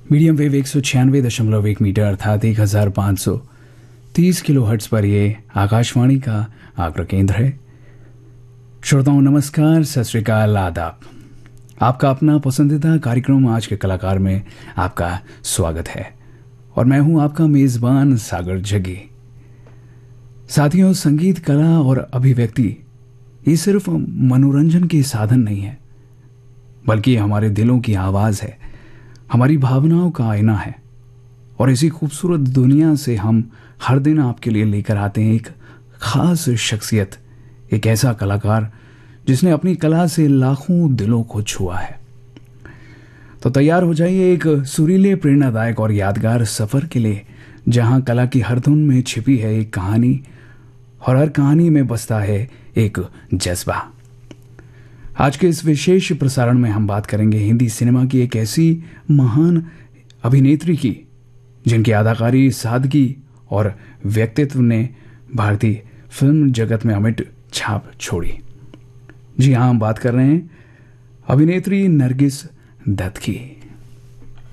Medium wave 196.1 metre अर्थात 1530 kilohertz पर ये आकाशवाणी का आग्रह केंद्र है। श्रोताओं नमस्कार, सत श्री अकाल, आदाब। आपका अपना पसंदीदा कार्यक्रम आज के कलाकार में आपका स्वागत है और मैं हूं आपका मेजबान सागर जगी। साथियों, संगीत कला और अभिव्यक्ति ये सिर्फ मनोरंजन के साधन नहीं है, बल्कि हमारे दिलों की आवाज है, हमारी भावनाओं का आईना है। और इसी खूबसूरत दुनिया से हम हर दिन आपके लिए लेकर आते हैं एक खास शख्सियत, एक ऐसा कलाकार जिसने अपनी कला से लाखों दिलों को छुआ है। तो तैयार हो जाइए एक सुरीले, प्रेरणादायक और यादगार सफर के लिए, जहां कला की हर धुन में छिपी है एक कहानी और हर कहानी में बसता है एक जज्बा। आज के इस विशेष प्रसारण में हम बात करेंगे हिंदी सिनेमा की एक ऐसी महान अभिनेत्री की जिनकी अदाकारी, सादगी और व्यक्तित्व ने भारतीय फिल्म जगत में अमिट छाप छोड़ी। जी हाँ, हम बात कर रहे हैं अभिनेत्री नरगिस दत्त की।